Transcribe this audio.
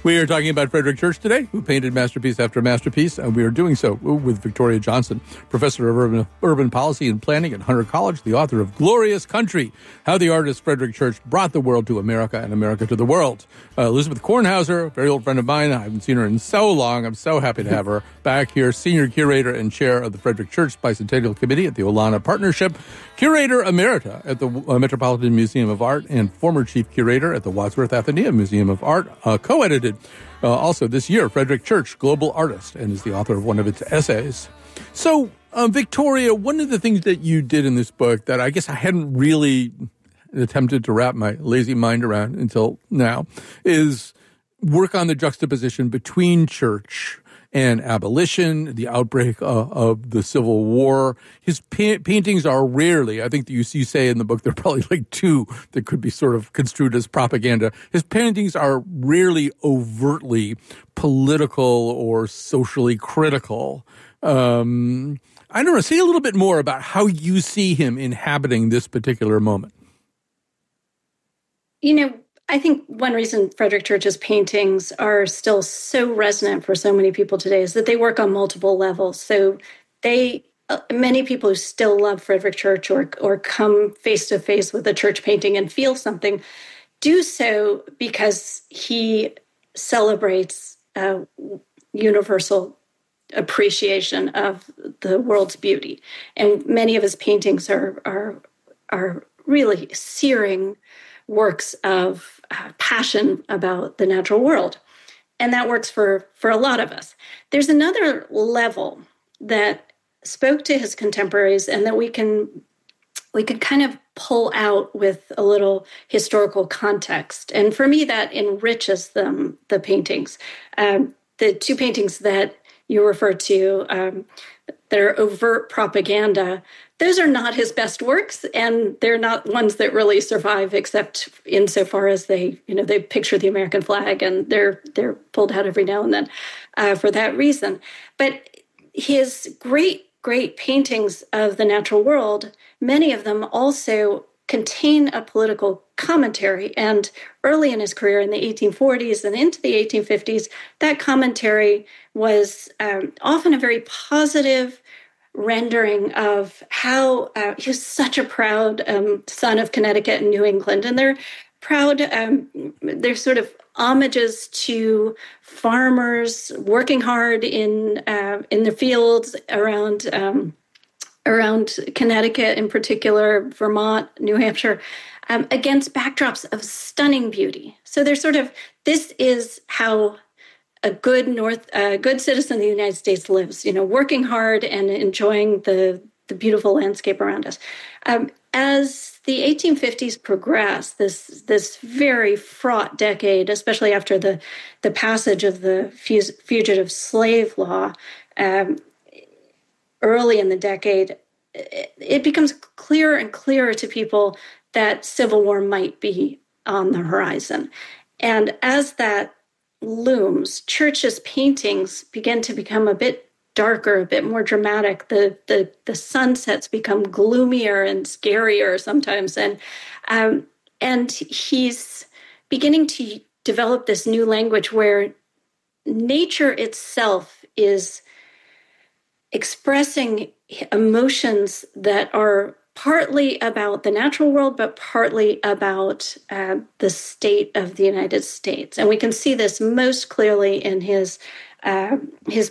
We are talking about Frederick Church today, who painted masterpiece after masterpiece, and we are doing so with Victoria Johnson, professor of urban policy and planning at Hunter College, the author of Glorious Country, How the Artist Frederick Church Brought the World to America and America to the World. Elizabeth Kornhauser, a very old friend of mine. I haven't seen her in so long. I'm so happy to have her back here, senior curator and chair of the Frederick Church Bicentennial Committee at the Olana Partnership, curator emerita at the Metropolitan Museum of Art, and former chief curator at the Wadsworth Atheneum Museum of Art, co-edited also this year, Frederick Church, Global Artist, and is the author of one of its essays. So, Victoria, one of the things that you did in this book that I guess I hadn't really attempted to wrap my lazy mind around until now is work on the juxtaposition between church and abolition, the outbreak of the Civil War. His paintings are rarely, I think you say in the book, there are probably like two that could be sort of construed as propaganda. His paintings are rarely overtly political or socially critical. I don't know, say a little bit more about how you see him inhabiting this particular moment. You know, I think one reason Frederick Church's paintings are still so resonant for so many people today is that they work on multiple levels. So many people who still love Frederick Church or come face to face with a church painting and feel something do so because he celebrates universal appreciation of the world's beauty. And many of his paintings are really searing works of passion about the natural world. And that works for a lot of us. There's another level that spoke to his contemporaries and that we can kind of pull out with a little historical context. And for me, that enriches the paintings. The two paintings that you refer to that are overt propaganda, those are not his best works, and they're not ones that really survive, except insofar as they picture the American flag, and they're pulled out every now and then for that reason. But his great paintings of the natural world, many of them also contain a political commentary. And early in his career, in the 1840s and into the 1850s, that commentary was often a very positive rendering of how he was such a proud son of Connecticut and New England. And they're proud, they're sort of homages to farmers working hard in the fields around Connecticut in particular, Vermont, New Hampshire, against backdrops of stunning beauty. So there's this is how a good citizen of the United States lives, working hard and enjoying the beautiful landscape around us. As the 1850s progressed, this very fraught decade, especially after the passage of the Fugitive Slave Law, early in the decade, it becomes clearer and clearer to people that civil war might be on the horizon. And as that looms, Church's paintings begin to become a bit darker, a bit more dramatic. The sunsets become gloomier and scarier sometimes, and he's beginning to develop this new language where nature itself is expressing emotions that are partly about the natural world, but partly about the state of the United States. And we can see this most clearly in his